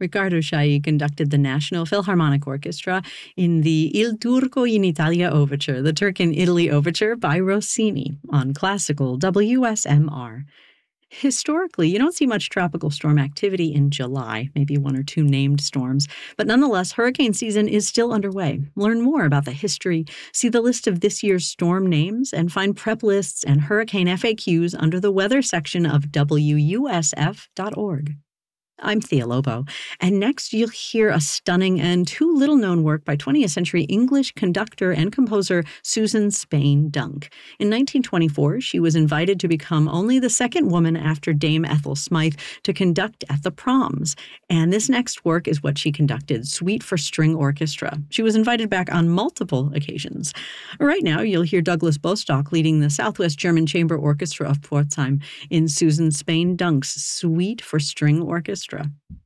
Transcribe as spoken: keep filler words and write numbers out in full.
Riccardo Chailly conducted the National Philharmonic Orchestra in the Il Turco in Italia Overture, the Turk in Italy Overture by Rossini, on classical W S M R. Historically, you don't see much tropical storm activity in July, maybe one or two named storms, but nonetheless, hurricane season is still underway. Learn more about the history, see the list of this year's storm names, and find prep lists and hurricane F A Qs under the weather section of W U S F dot org. I'm Thea Lobo, and next you'll hear a stunning and too little-known work by twentieth century English conductor and composer Susan Spain Dunk. In nineteen twenty-four, she was invited to become only the second woman after Dame Ethel Smythe to conduct at the Proms, and this next work is what she conducted, Suite for String Orchestra. She was invited back on multiple occasions. Right now, you'll hear Douglas Bostock leading the Southwest German Chamber Orchestra of Pforzheim in Susan Spain Dunk's Suite for String Orchestra.